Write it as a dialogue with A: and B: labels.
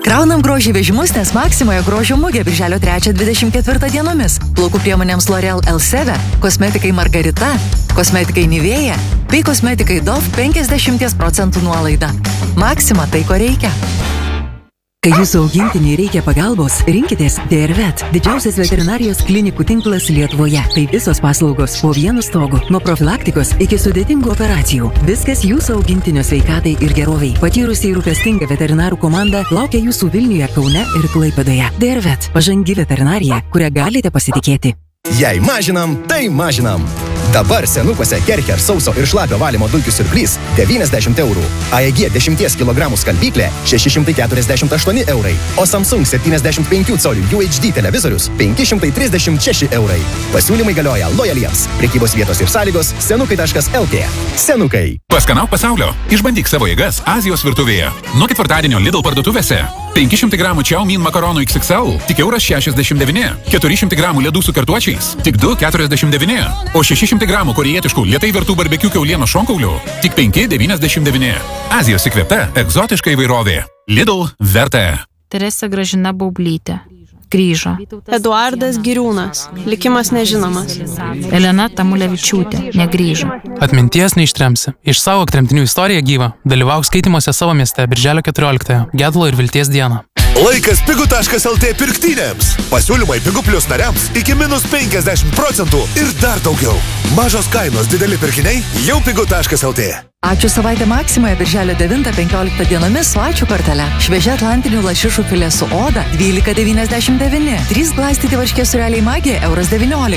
A: Kraunam grožį vežimus, nes Maksimoje grožio mugė birželio 3-24 dienomis. Plaukų priemonėms L'Oreal Elseve, kosmetikai Margarita, kosmetikai Nivea bei kosmetikai Dove 50% nuolaida. Maksima tai, ko reikia. Kai jūsų augintiniai reikia pagalbos, rinkitės DRVET, didžiausias veterinarijos klinikų tinklas Lietuvoje. Tai visos paslaugos po vienu stogu, nuo profilaktikos iki sudėtingų operacijų. Viskas jūsų augintinio sveikatai ir geroviai. Patyrusi ir rūpestinga veterinarų komanda laukia jūsų Vilniuje, Kaune ir Klaipėdoje. DRVET, pažangi veterinarija, kurią galite pasitikėti.
B: Jei mažinam, tai mažinam. Dabar senukuose Kercher sauso ir šlapio valymo dulkių siurblys 90 eurų, AEG 10 kg skalbyklė 648 eurai, o Samsung 75 colių UHD televizorius 536 eurai. Pasiūlymai galioja lojaliems. Prekybos vietos ir sąlygos senukai.lt. Senukai.
C: Paskanauk pasaulio. Išbandyk savo jėgas Azijos virtuvėje. Nuo ketvirtadienio Lidl parduotuvėse. 500 gramų Chow Mein makaronų XXL tik €69, 400 gramų ledų su kartuočiais tik €2,49, o 600 gramų korejietiškų lėtai virtų barbekių kiaulienos šonkaulių tik €5,99. Azijos įkvėpta egzotiška įvairovė. Lidl verta.
D: Teresė Gražina Baublytė. Grįžo.
E: Eduardas Giriūnas. Likimas nežinomas.
D: Elena Tamulevičiūtė. Negrįžo.
F: Atminties neištremsi. Išsaugok tremtinių istoriją gyvą. Dalyvauk skaitymuose savo mieste birželio 14-ąją. Gedulo ir vilties dieną.
G: Laikas pigu.lt pirktynėms. Pasiūlymai Pigu Plus nariams iki -50% ir dar daugiau. Mažos kainos, dideli pirkiniai jau pigu.lt.
A: Ačiū savaitę Maksimoje birželio 9-15 dienomis su ačiū kortele. Šviežia atlantinių lašišų filė su oda 12,99. 3 glaistyti varškės sūreliai Magija €19.